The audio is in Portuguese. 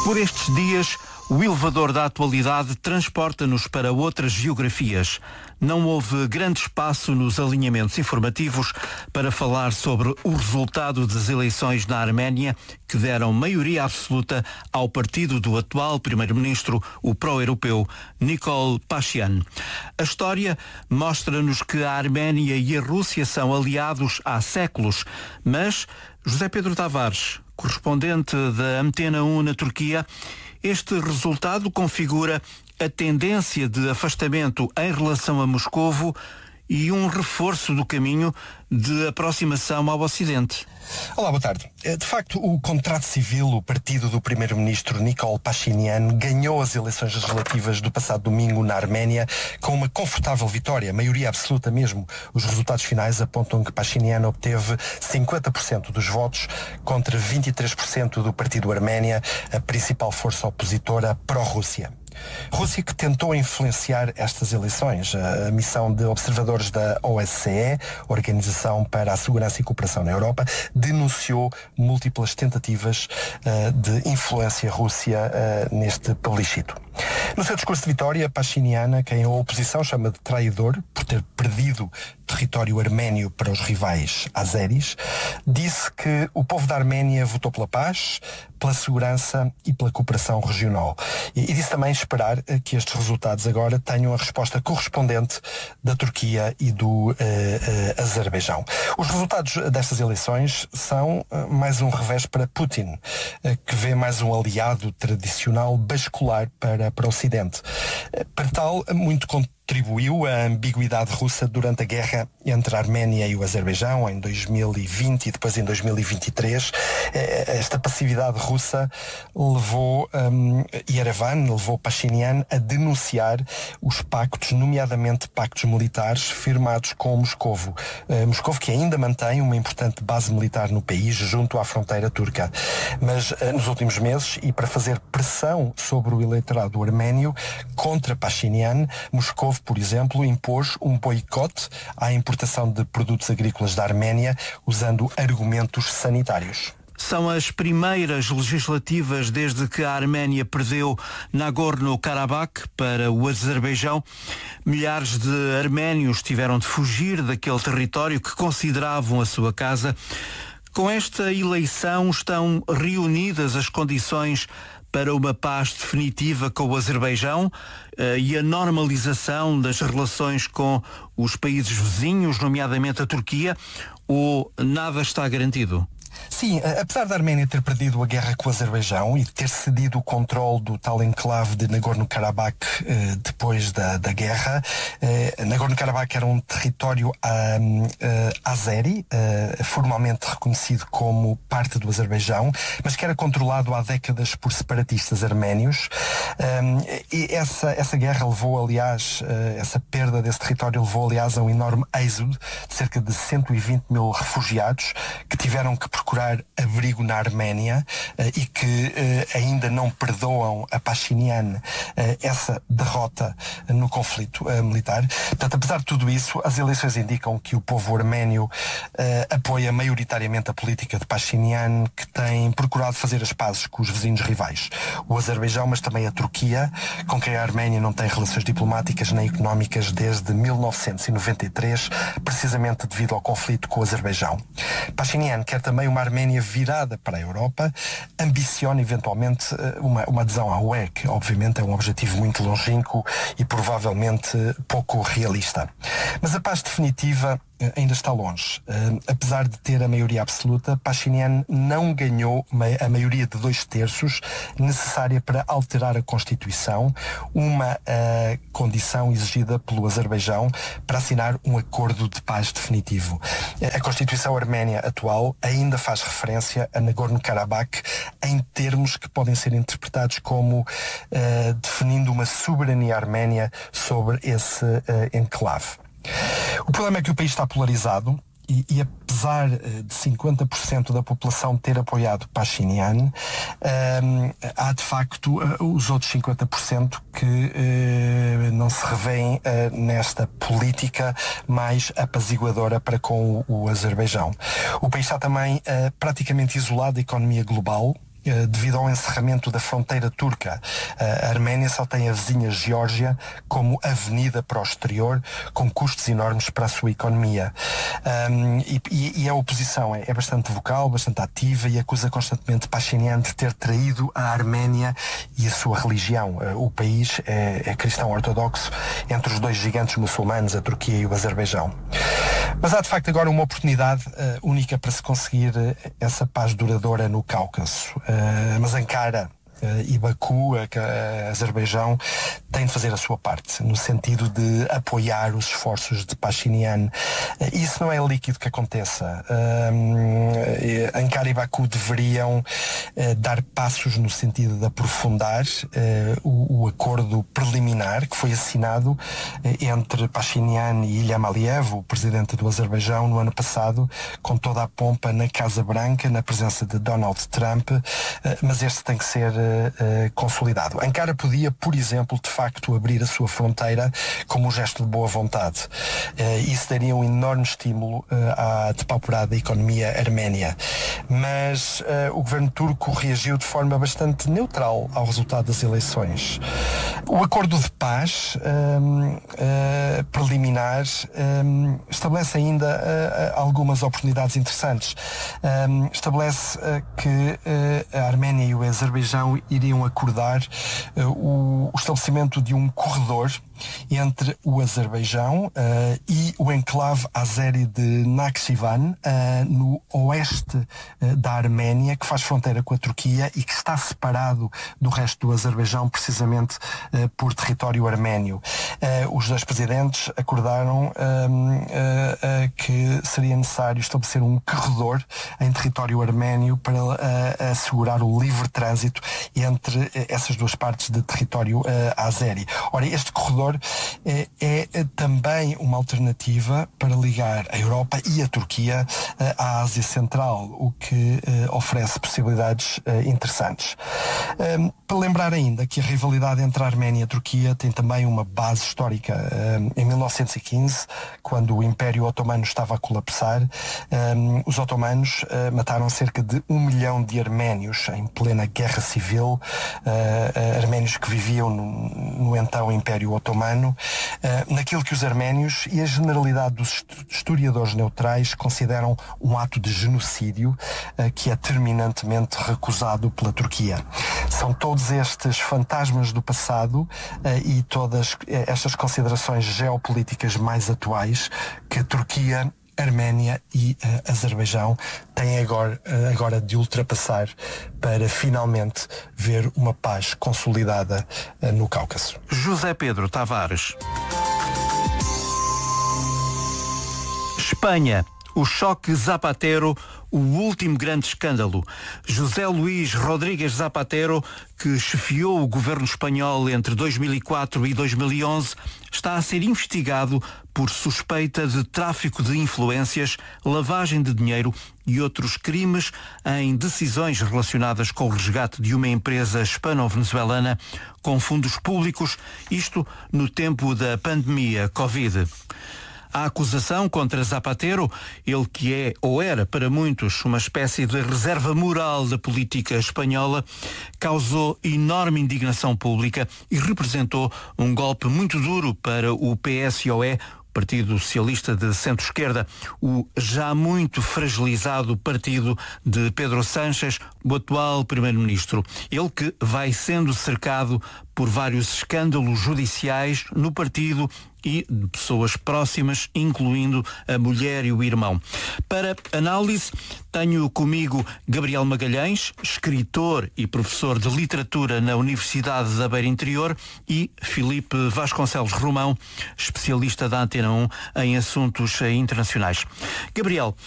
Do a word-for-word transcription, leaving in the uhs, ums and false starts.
Por estes dias, o elevador da atualidade transporta-nos para outras geografias. Não houve grande espaço nos alinhamentos informativos para falar sobre o resultado das eleições na Arménia, que deram maioria absoluta ao partido do atual primeiro-ministro, o pró-europeu Nikol Pashinyan. A história mostra-nos que a Arménia e a Rússia são aliados há séculos, mas José Pedro Tavares, correspondente da Antena um na Turquia, este resultado configura a tendência de afastamento em relação a Moscovo e um reforço do caminho de aproximação ao Ocidente. Olá, boa tarde. De facto, o Contrato Civil, o partido do primeiro-ministro Nikol Pashinyan, ganhou as eleições legislativas do passado domingo na Arménia com uma confortável vitória, maioria absoluta mesmo. Os resultados finais apontam que Pashinyan obteve cinquenta por cento dos votos contra vinte e três por cento do partido Arménia, a principal força opositora pró-Rússia. Rússia que tentou influenciar estas eleições. A missão de observadores da O S C E, Organização para a Segurança e Cooperação na Europa, denunciou múltiplas tentativas uh, de influência rússia uh, neste plebiscito. No seu discurso de vitória, Pashinyan, quem a oposição chama de traidor por ter perdido território arménio para os rivais azeris, disse que o povo da Arménia votou pela paz, pela segurança e pela cooperação regional. E, e disse também esperar que estes resultados agora tenham a resposta correspondente da Turquia e do uh, uh, Azerbaijão. Os resultados destas eleições são uh, mais um revés para Putin, uh, que vê mais um aliado tradicional bascular para, para o Ocidente. Uh, para tal, muito contribuiu a ambiguidade russa durante a guerra entre a Arménia e o Azerbaijão em dois mil e vinte e depois em dois mil e vinte e três. Esta passividade russa levou um, Yerevan, levou Pashinyan a denunciar os pactos, nomeadamente pactos militares firmados com Moscovo. Uh, Moscovo que ainda mantém uma importante base militar no país, junto à fronteira turca. Mas uh, nos últimos meses, e para fazer pressão sobre o eleitorado arménio contra Pashinyan, Moscovo, por exemplo, impôs um boicote à importação de produtos agrícolas da Arménia usando argumentos sanitários. São as primeiras legislativas desde que a Arménia perdeu Nagorno-Karabakh para o Azerbaijão. Milhares de arménios tiveram de fugir daquele território que consideravam a sua casa. Com esta eleição estão reunidas as condições para uma paz definitiva com o Azerbaijão uh, e a normalização das relações com os países vizinhos, nomeadamente a Turquia, ou nada está garantido? Sim, apesar da Arménia ter perdido a guerra com o Azerbaijão e ter cedido o controle do tal enclave de Nagorno-Karabakh eh, depois da, da guerra, eh, Nagorno-Karabakh era um território um, eh, azeri, eh, formalmente reconhecido como parte do Azerbaijão, mas que era controlado há décadas por separatistas arménios. Um, e essa, essa guerra levou, aliás, eh, essa perda desse território levou, aliás, a um enorme êxodo de cerca de cento e vinte mil refugiados que tiveram que procurar abrigo na Arménia uh, e que uh, ainda não perdoam a Pashinyan uh, essa derrota uh, no conflito uh, militar. Portanto, apesar de tudo isso, as eleições indicam que o povo arménio uh, apoia maioritariamente a política de Pashinyan, que tem procurado fazer as pazes com os vizinhos rivais, o Azerbaijão, mas também a Turquia, com quem a Arménia não tem relações diplomáticas nem económicas desde mil novecentos e noventa e três, precisamente devido ao conflito com o Azerbaijão. Pashinyan quer também uma Arménia virada para a Europa, ambiciona eventualmente uma, uma adesão à U E, que obviamente é um objetivo muito longínquo e provavelmente pouco realista. Mas a paz definitiva ainda está longe. Uh, apesar de ter a maioria absoluta, Pashinyan não ganhou a maioria de dois terços necessária para alterar a Constituição, uma uh, condição exigida pelo Azerbaijão para assinar um acordo de paz definitivo. A Constituição arménia atual ainda faz referência a Nagorno-Karabakh em termos que podem ser interpretados como uh, definindo uma soberania arménia sobre esse uh, enclave. O problema é que o país está polarizado e, e apesar de cinquenta por cento da população ter apoiado Pashinyan, um, há de facto os outros cinquenta por cento que uh, não se revêem uh, nesta política mais apaziguadora para com o, o Azerbaijão. O país está também uh, praticamente isolado da economia global devido ao encerramento da fronteira turca. A Arménia só tem a vizinha Geórgia como avenida para o exterior, com custos enormes para a sua economia. Um, e, e a oposição é, é bastante vocal, bastante ativa e acusa constantemente Pashinyan de ter traído a Arménia e a sua religião. O país é, é cristão ortodoxo entre os dois gigantes muçulmanos, a Turquia e o Azerbaijão. Mas há de facto agora uma oportunidade uh, única para se conseguir uh, essa paz duradoura no Cáucaso. Uh, mas Ankara Uh, e Baku, a, a Azerbaijão, tem de fazer a sua parte, no sentido de apoiar os esforços de Pashinyan. Uh, isso não é líquido que aconteça. Uh, Ankara e Baku deveriam uh, dar passos no sentido de aprofundar uh, o, o acordo preliminar que foi assinado uh, entre Pashinyan e Ilham Aliyev, o presidente do Azerbaijão, no ano passado, com toda a pompa na Casa Branca, na presença de Donald Trump, uh, mas este tem que ser uh, Uh, consolidado. Ankara podia, por exemplo, de facto abrir a sua fronteira como um gesto de boa vontade. Uh, isso daria um enorme estímulo uh, à depauperada economia arménia. Mas uh, o governo turco reagiu de forma bastante neutral ao resultado das eleições. O acordo de paz um, uh, preliminar um, estabelece ainda uh, algumas oportunidades interessantes. Um, estabelece uh, que uh, a Arménia e o Azerbaijão iriam acordar uh, o, o estabelecimento de um corredor entre o Azerbaijão uh, e o enclave azeri de Nakhchivan, uh, no oeste uh, da Arménia, que faz fronteira com a Turquia e que está separado do resto do Azerbaijão precisamente uh, por território arménio. Uh, os dois presidentes acordaram uh, uh, uh, que seria necessário estabelecer um corredor em território arménio para uh, assegurar o livre trânsito entre uh, essas duas partes de território uh, azeri. Ora, este corredor É, é também uma alternativa para ligar a Europa e a Turquia uh, à Ásia Central, o que uh, oferece possibilidades uh, interessantes. Um, para lembrar ainda que a rivalidade entre a Arménia e a Turquia tem também uma base histórica. Um, em mil novecentos e quinze, quando o Império Otomano estava a colapsar, um, os otomanos uh, mataram cerca de um milhão de arménios em plena guerra civil, uh, uh, arménios que viviam no, no então Império Otomano. Uh, naquilo que os arménios e a generalidade dos historiadores neutrais consideram um ato de genocídio uh, que é terminantemente recusado pela Turquia. São todos estes fantasmas do passado uh, e todas estas considerações geopolíticas mais atuais que a Turquia, Arménia e uh, Azerbaijão têm agora, uh, agora de ultrapassar para finalmente ver uma paz consolidada uh, no Cáucaso. José Pedro Tavares. Espanha. O choque Zapatero, o último grande escândalo. José Luís Rodrígues Zapatero, que chefiou o governo espanhol entre dois mil e quatro e dois mil e onze, está a ser investigado por suspeita de tráfico de influências, lavagem de dinheiro e outros crimes em decisões relacionadas com o resgate de uma empresa hispano-venezuelana com fundos públicos, isto no tempo da pandemia Covid. A acusação contra Zapatero, ele que é ou era para muitos uma espécie de reserva moral da política espanhola, causou enorme indignação pública e representou um golpe muito duro para o P S O E, Partido Socialista de Centro-Esquerda, o já muito fragilizado partido de Pedro Sánchez, o atual primeiro-ministro. Ele que vai sendo cercado por vários escândalos judiciais no partido e de pessoas próximas, incluindo a mulher e o irmão. Para análise, tenho comigo Gabriel Magalhães, escritor e professor de literatura na Universidade da Beira Interior, e Filipe Vasconcelos Romão, especialista da Antena um em assuntos internacionais. Gabriel,